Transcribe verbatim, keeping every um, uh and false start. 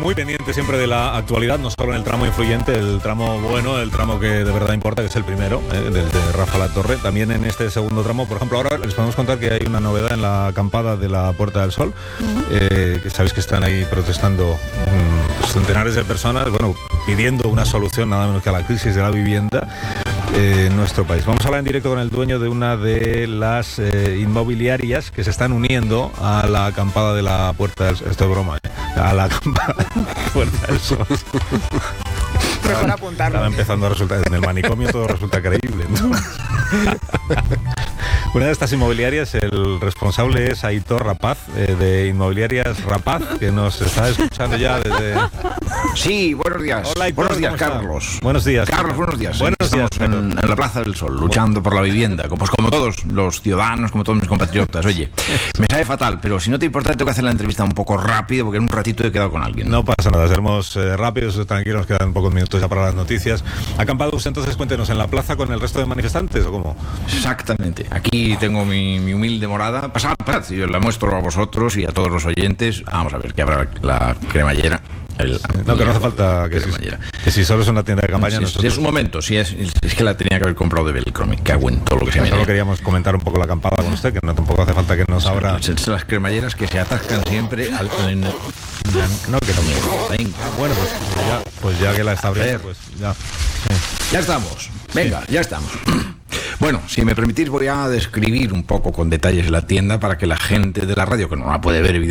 muy pendiente siempre de la actualidad, no solo en el tramo influyente, el tramo bueno, el tramo que de verdad importa, que es el primero, eh, del de Rafa La Torre. También en este segundo tramo, por ejemplo, ahora les podemos contar que hay una novedad en la acampada de la Puerta del Sol, eh, que sabéis que están ahí protestando mmm, pues, centenares de personas, bueno, pidiendo una solución nada menos que a la crisis de la vivienda eh, en nuestro país. Vamos a hablar en directo con el dueño de una de las eh, inmobiliarias que se están uniendo a la acampada de la Puerta del Sol. Esto es broma, ¿eh? A la acampada de la Puerta del Sol. Mejor apuntarlo. Estaba empezando a resultar, en el manicomio todo resulta creíble, ¿no? Una de estas inmobiliarias, el responsable es Aitor Rapaz, eh, de Inmobiliarias Rapaz, que nos está escuchando ya desde... Sí, buenos días. Hola, Aitor, buenos días, ¿cómo está? Carlos. Buenos días. Carlos, buenos días. Buenos días, Estamos en, en la Plaza del Sol, luchando por la vivienda, pues como todos los ciudadanos, como todos mis compatriotas. Oye, me sabe fatal, pero si no te importa, tengo que hacer la entrevista un poco rápido, porque en un ratito he quedado con alguien. No pasa nada, seremos eh, rápidos, tranquilos, nos quedan pocos minutos ya para las noticias. ¿Acampados entonces, cuéntenos, en la plaza con el resto de manifestantes o cómo? Exactamente. Aquí tengo mi, mi humilde morada. Pasad, pasad, yo la muestro a vosotros y a todos los oyentes. Vamos a ver, que habrá la cremallera. El, no, que no hace falta que si, que si solo es una tienda de campaña. Sí, nosotros... es un momento, sí, es, es que la tenía que haber comprado de Belcro, me cago en todo lo que se me Solo queríamos comentar un poco la acampada con usted, que no tampoco hace falta que nos abra. Las cremalleras que se atascan siempre al, en, no, que no me... Venga. Bueno, pues ya, pues ya que la está abriendo, pues ya. Sí. Ya estamos. Venga, sí. Ya estamos. Bueno, si me permitís voy a describir un poco con detalles la tienda para que la gente de la radio, que no la puede ver evidentemente,